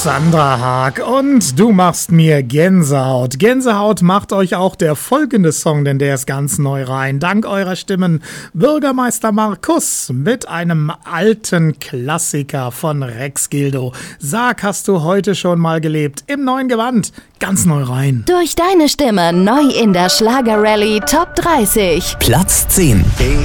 Sandra Haag und du machst mir Gänsehaut. Gänsehaut macht euch auch der folgende Song, denn der ist ganz neu rein. Dank eurer Stimmen Bürgermeister Markus mit einem alten Klassiker von Rex Gildo. Sag, hast du heute schon mal gelebt? Im neuen Gewand, ganz neu rein. Durch deine Stimme neu in der Schlager-Rallye Top 30. Platz 10.